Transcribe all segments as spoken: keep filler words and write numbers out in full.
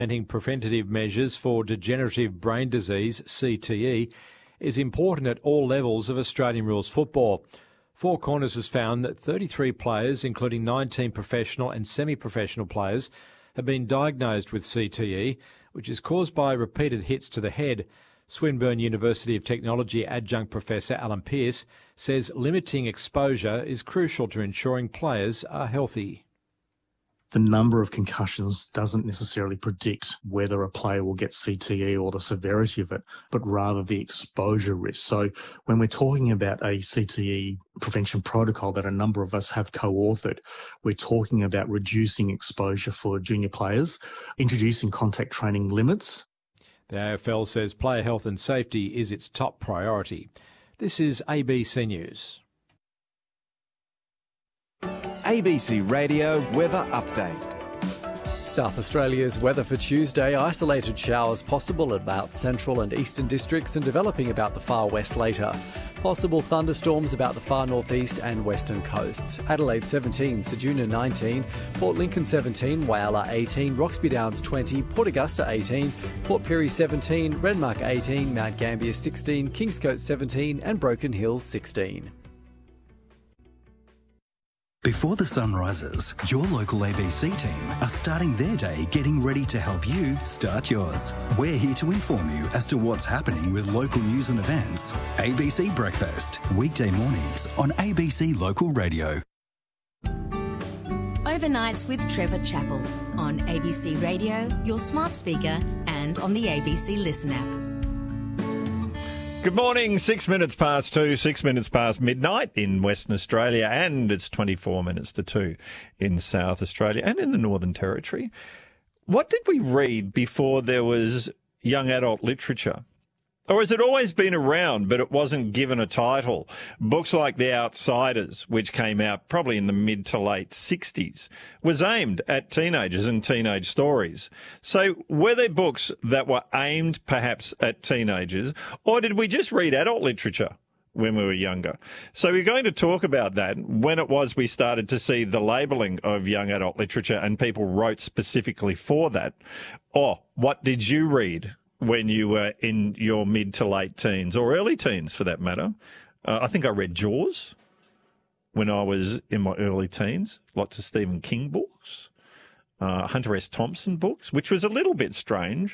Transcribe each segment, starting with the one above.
Implementing preventative measures for degenerative brain disease, C T E, is important at all levels of Australian rules football. Four Corners has found that thirty-three players, including nineteen professional and semi-professional players, have been diagnosed with C T E, which is caused by repeated hits to the head. Swinburne University of Technology adjunct professor Alan Pearce says limiting exposure is crucial to ensuring players are healthy. The number of concussions doesn't necessarily predict whether a player will get C T E or the severity of it, but rather the exposure risk. So when we're talking about a C T E prevention protocol that a number of us have co-authored, we're talking about reducing exposure for junior players, introducing contact training limits. The A F L says player health and safety is its top priority. This is A B C News. A B C Radio Weather Update. South Australia's weather for Tuesday: isolated showers possible at about central and eastern districts and developing about the far west later. Possible thunderstorms about the far northeast and western coasts. Adelaide seventeen, Ceduna nineteen, Port Lincoln seventeen, Whyalla eighteen, Roxby Downs twenty, Port Augusta eighteen, Port Pirie seventeen, Renmark eighteen, Mount Gambier sixteen, Kingscote seventeen and Broken Hill sixteen. Before the sun rises, your local A B C team are starting their day getting ready to help you start yours. We're here to inform you as to what's happening with local news and events. A B C Breakfast, weekday mornings on A B C Local Radio. Overnights with Trevor Chappell on A B C Radio, your smart speaker and on the A B C Listen app. Good morning, six minutes past two, six minutes past midnight in Western Australia, and it's twenty-four minutes to two in South Australia and in the Northern Territory. What did we read before there was young adult literature? Or has it always been around, but it wasn't given a title? Books like The Outsiders, which came out probably in the mid to late sixties, was aimed at teenagers and teenage stories. So were there books that were aimed perhaps at teenagers, or did we just read adult literature when we were younger? So we're going to talk about that, when it was we started to see the labelling of young adult literature and people wrote specifically for that. Or what did you read when you were in your mid to late teens, or early teens for that matter? Uh, I think I read Jaws when I was in my early teens, lots of Stephen King books, uh, Hunter S. Thompson books, which was a little bit strange,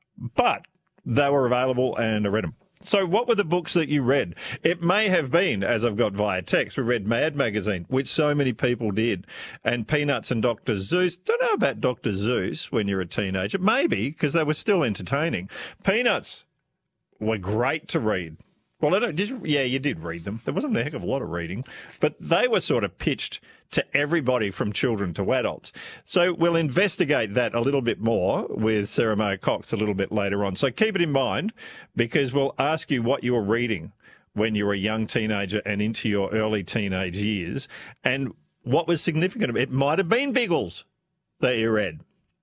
but they were available and I read them. So what were the books that you read? It may have been, as I've got via text, we read Mad Magazine, which so many people did, and Peanuts and Doctor Zeus. Don't know about Doctor Zeus when you're a teenager. Maybe, because they were still entertaining. Peanuts were great to read. Well, I don't, did you, yeah, you did read them. There wasn't a heck of a lot of reading, but they were sort of pitched to everybody from children to adults. So we'll investigate that a little bit more with Sarah May Cox a little bit later on. So keep it in mind, because we'll ask you what you were reading when you were a young teenager and into your early teenage years, and what was significant. It might have been Biggles that you read,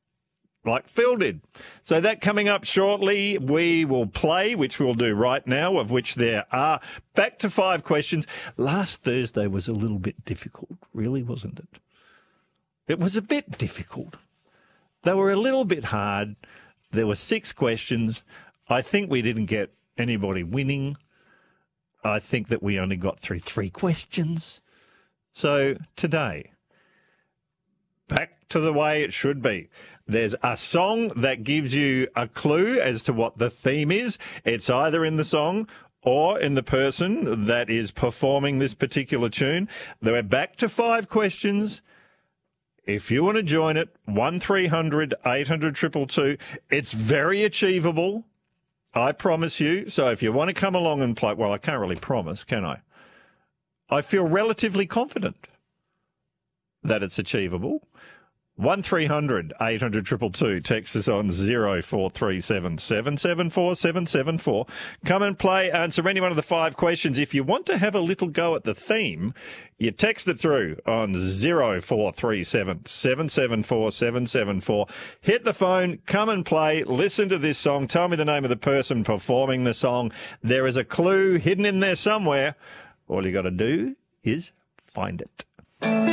like Phil did. So that coming up shortly. We will play, which we'll do right now, of which there are back to five questions. Last Thursday was a little bit difficult, really, wasn't it? It was a bit difficult. They were a little bit hard. There were six questions. I think we didn't get anybody winning. I think that we only got through three questions. So today, back to the way it should be. There's a song that gives you a clue as to what the theme is. It's either in the song or in the person that is performing this particular tune. We're back to five questions. If you want to join it, one three hundred eight hundred two two two. It's very achievable, I promise you. So if you want to come along and play, well, I can't really promise, can I? I feel relatively confident that it's achievable. one three hundred eight hundred two two two. Text us on zero four three seven seven seven four seven seven four. Come and play, answer any one of the five questions. If you want to have a little go at the theme, you text it through on zero four three seven seven seven four seven seven four. Hit the phone, come and play, listen to this song, tell me the name of the person performing the song. There is a clue hidden in there somewhere. All you got to do is find it.